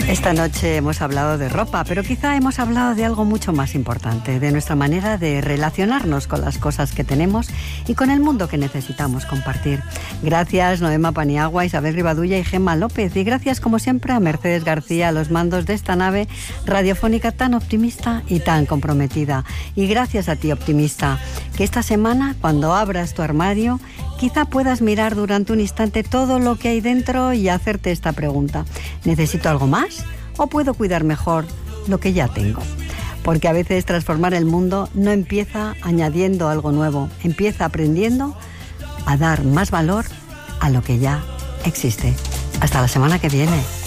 Esta noche hemos hablado de ropa, pero quizá hemos hablado de algo mucho más importante, de nuestra manera de relacionarnos con las cosas que tenemos y con el mundo que necesitamos compartir. Gracias Noema Paniagua, Isabel Rivadulla y Gemma López, y gracias como siempre a Mercedes García a los mandos de esta nave radiofónica tan optimista y tan comprometida. Y gracias a ti, optimista, que esta semana, cuando abras tu armario, quizá puedas mirar durante un instante todo lo que hay dentro y hacerte esta pregunta: ¿necesito algo más o puedo cuidar mejor lo que ya tengo? Porque a veces transformar el mundo no empieza añadiendo algo nuevo, empieza aprendiendo a dar más valor a lo que ya existe. Hasta la semana que viene.